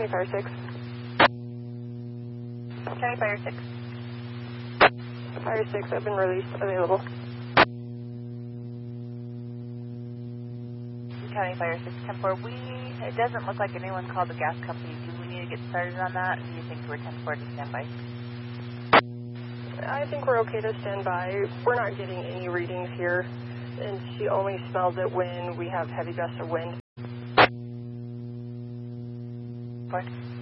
County Fire 6. County Fire 6. Fire 6, I've been released, available. County Fire 6, 10-4. It doesn't look like anyone called the gas company. Do we need to get started on that? Do you think we're 10-4 to stand by? I think we're okay to stand by. We're not getting any readings here, and she only smells it when we have heavy gusts of wind. What?